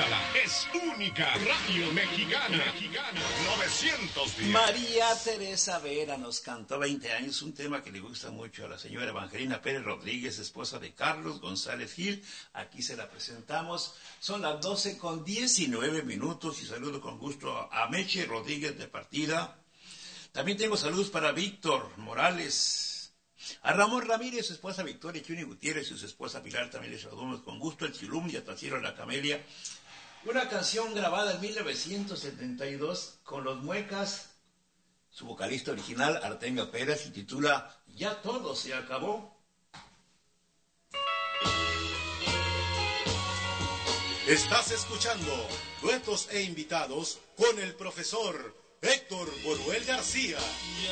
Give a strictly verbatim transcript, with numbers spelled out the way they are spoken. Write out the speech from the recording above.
Guatemala. Es única. Radio Mexicana. Mexicana. novecientos diez. María Teresa Vera nos cantó veinte años, un tema que le gusta mucho a la señora Evangelina Pérez Rodríguez, esposa de Carlos González Gil. Aquí se la presentamos. Son las doce con diecinueve minutos y saludo con gusto a Meche Rodríguez de partida. También tengo saludos para Víctor Morales, a Ramón Ramírez, su esposa Victoria Chuni Gutiérrez y su esposa Pilar. También les saludamos con gusto, el Chilum y a Taciero La Camelia. Una canción grabada en mil novecientos setenta y dos con los Muecas, su vocalista original Artemio Pérez, se titula Ya todo se acabó. Estás escuchando Duetos e Invitados con el profesor Héctor Boruel García.